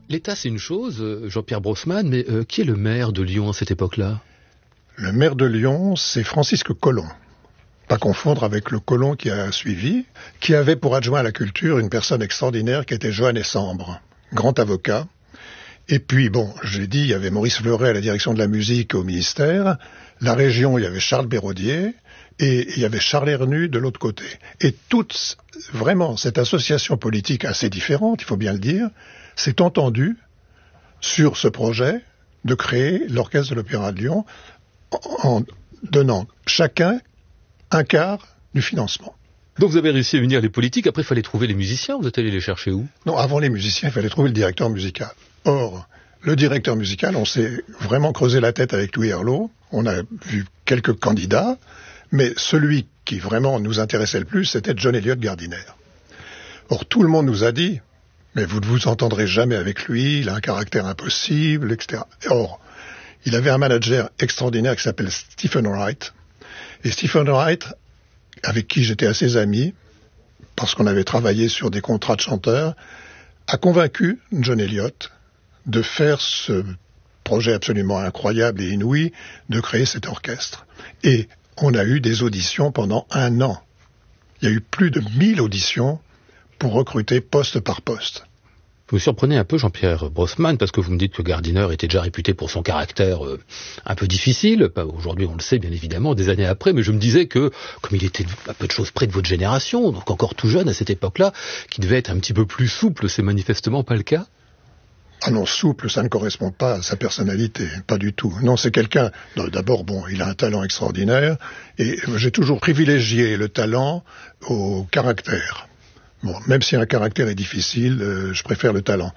L'État, c'est une chose, Jean-Pierre Brossman, mais qui est le maire de Lyon à cette époque-là? Le maire de Lyon, c'est Francisque Colomb. Pas confondre avec le Colomb qui a suivi, qui avait pour adjoint à la culture une personne extraordinaire qui était Joannes Sambre, grand avocat. Et puis, bon, j'ai dit, il y avait Maurice Fleuret à la direction de la musique au ministère. La région, il y avait Charles Béraudier. Et il y avait Charles Hernu de l'autre côté. Et toute, vraiment, cette association politique assez différente, il faut bien le dire, s'est entendue sur ce projet de créer l'Orchestre de l'Opéra de Lyon en donnant chacun un quart du financement. Donc vous avez réussi à unir les politiques, après il fallait trouver les musiciens, vous êtes allé les chercher où? Non, avant les musiciens, il fallait trouver le directeur musical. Or, le directeur musical, on s'est vraiment creusé la tête avec Louis Herlot, on a vu quelques candidats, mais celui qui vraiment nous intéressait le plus, c'était John Eliot Gardiner. Or, tout le monde nous a dit, mais vous ne vous entendrez jamais avec lui, il a un caractère impossible, etc. Or, il avait un manager extraordinaire qui s'appelle Stephen Wright, et Stephen Wright, avec qui j'étais assez ami, parce qu'on avait travaillé sur des contrats de chanteurs, a convaincu John Eliot de faire ce projet absolument incroyable et inouï, de créer cet orchestre. Et on a eu des auditions pendant 1 an. Il y a eu plus de 1000 auditions pour recruter poste par poste. Vous surprenez un peu Jean-Pierre Brossman, parce que vous me dites que Gardiner était déjà réputé pour son caractère un peu difficile. Aujourd'hui, on le sait bien évidemment, des années après, mais je me disais que, comme il était à peu de choses près de votre génération, donc encore tout jeune à cette époque-là, qu'il devait être un petit peu plus souple, c'est manifestement pas le cas. Ah non, souple, ça ne correspond pas à sa personnalité, pas du tout. Non, c'est quelqu'un, d'abord, bon, il a un talent extraordinaire, et j'ai toujours privilégié le talent au caractère. Bon, même si un caractère est difficile, je préfère le talent.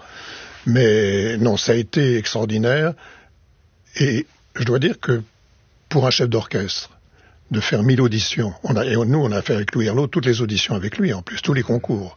Mais non, ça a été extraordinaire, et je dois dire que pour un chef d'orchestre, de faire 1000 auditions, nous on a fait avec Louis Herlot toutes les auditions avec lui, en plus, tous les concours.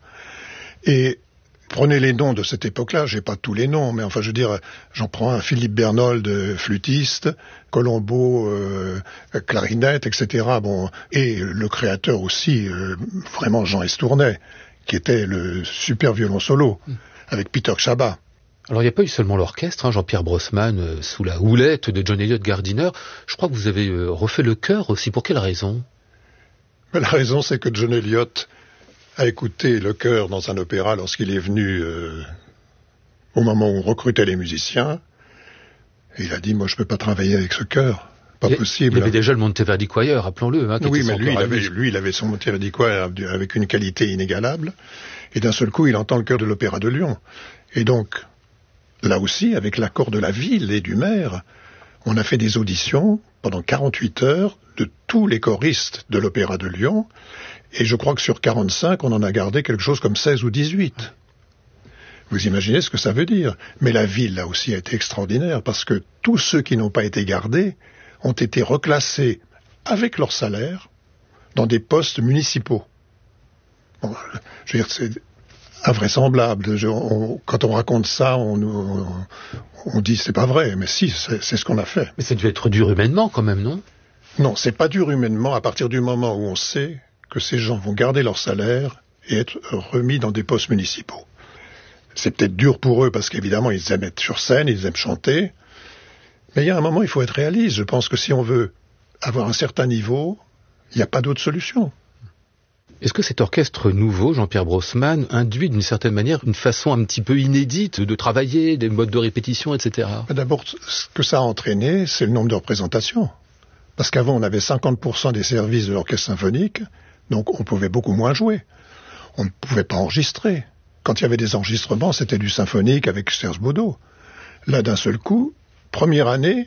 Et prenez les noms de cette époque-là, j'ai pas tous les noms, mais enfin je veux dire, j'en prends un, Philippe Bernold, flûtiste, Colombo, clarinette, etc. Bon, et le créateur aussi, vraiment Jean Estournay, qui était le super violon solo, avec Peter Chabat. Alors il n'y a pas eu seulement l'orchestre, Jean-Pierre Brossman, sous la houlette de John Eliot Gardiner. Je crois que vous avez refait le chœur aussi. Pour quelle raison? La raison, c'est que John Eliot a écouté le chœur dans un opéra lorsqu'il est venu au moment où on recrutait les musiciens. Et il a dit, moi je peux pas travailler avec ce chœur. Pas possible. Il avait déjà le Monteverdi Choir, rappelons-le. Oui, mais lui, il avait son Monteverdi Choir avec une qualité inégalable. Et d'un seul coup, il entend le chœur de l'Opéra de Lyon. Et donc, là aussi, avec l'accord de la ville et du maire, on a fait des auditions pendant 48 heures de tous les choristes de l'Opéra de Lyon. Et je crois que sur 45, on en a gardé quelque chose comme 16 ou 18. Vous imaginez ce que ça veut dire. Mais la ville, là aussi, a été extraordinaire, parce que tous ceux qui n'ont pas été gardés ont été reclassés avec leur salaire dans des postes municipaux. Bon, je veux dire, c'est invraisemblable. Quand on raconte ça, on dit c'est pas vrai, mais si, c'est ce qu'on a fait. Mais ça devait être dur humainement quand même, non? Non, c'est pas dur humainement à partir du moment où on sait que ces gens vont garder leur salaire et être remis dans des postes municipaux. C'est peut-être dur pour eux parce qu'évidemment ils aiment être sur scène, ils aiment chanter, mais il y a un moment il faut être réaliste. Je pense que si on veut avoir un certain niveau, il n'y a pas d'autre solution. Est-ce que cet orchestre nouveau, Jean-Pierre Brossman, induit d'une certaine manière une façon un petit peu inédite de travailler, des modes de répétition, etc. D'abord, ce que ça a entraîné, c'est le nombre de représentations. Parce qu'avant, on avait 50% des services de l'orchestre symphonique, donc on pouvait beaucoup moins jouer. On ne pouvait pas enregistrer. Quand il y avait des enregistrements, c'était du symphonique avec Serge Baudot. Là, d'un seul coup, la première année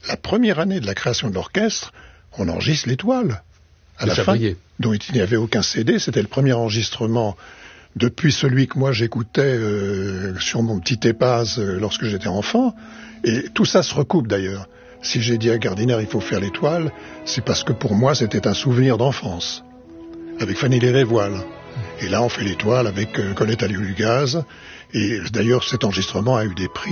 de la création de l'orchestre, on enregistre l'Étoile. À la fin, dont il n'y avait aucun CD, c'était le premier enregistrement depuis celui que moi j'écoutais sur mon petit EPAS lorsque j'étais enfant. Et tout ça se recoupe d'ailleurs. Si j'ai dit à Gardiner il faut faire l'Étoile, c'est parce que pour moi c'était un souvenir d'enfance, avec Fanny Lérévoile. Et là on fait l'Étoile avec Colette Aliou-Lugaz, et d'ailleurs cet enregistrement a eu des prix.